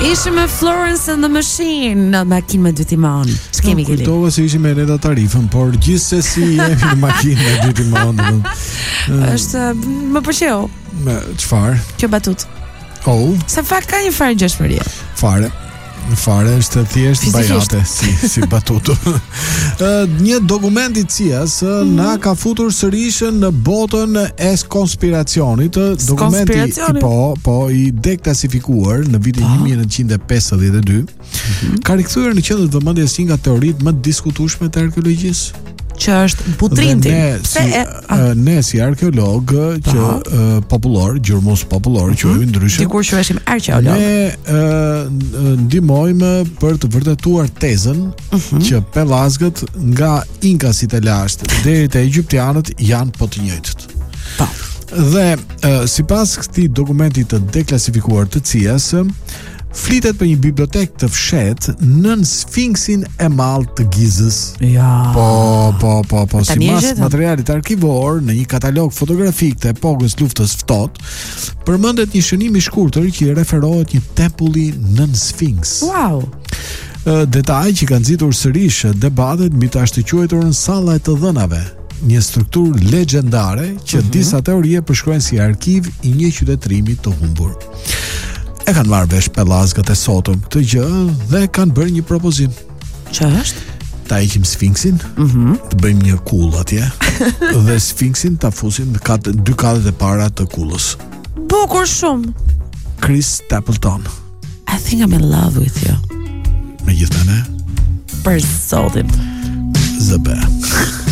Ishim me Florence and the Machine në makinë me dy timon. Ç'kemi Geli? Kujtova se ishim me Neda Tarifën, por gjithsesi jemi në makinë me dy timon. Është më pëlqeu. Çfarë? Kjo batut. Oh, Sa fakt ka një farë ngjashmërie. Fare është thjesht bajate si batutu. Një dokument I CIA-s na ka futur sërish në botën e konspiracionit. Dokumenti I deklasifikuar në vitin 1952 ka rikthyer në qendër të vëmendjes një nga teoritë më të diskutueshme të arkeologjisë. Që është Butrinti. Ne si arkeolog që popullor, gjurmës popullor, quhemi ndryshe. Dikur quheshim arkeolog. Ne ndihmojmë për të vërtetuar tezën që pellazgët nga inkasit e lashtë deri te egjiptianët janë po të njëjtët. Po. Dhe sipas këtij dokumenti të deklasifikuar të CIA-s, flitet për një bibliotek të fshet nën Sfinksin e Madh të Gizës. Ja. Po, sipas materialit arkivor në një katalog fotografik të epokës luftës ftohtë, përmendet një shënim I shkurtër që I referohet një tempulli nën Sfinks. Wow. Detaj që kanë nxitur sërish debatet mbi ta të quajturën salla e të dhënave, një strukturë legjendare që disa teorie përshkruajnë si arkiv I një qytetërimi të humbur. E kanë marrë vesh pellazgët e sotëm këtë gjë dhe kanë bërë një propozim. Që është? Ta heqim Sfinksin, të bëjmë një kull atje dhe Sfinksin ta fusim në dy katët e para të kullës. Bukur shumë. Chris Stapleton. I think I'm in love with you. Megjithatë, Për zotin. Zëbe.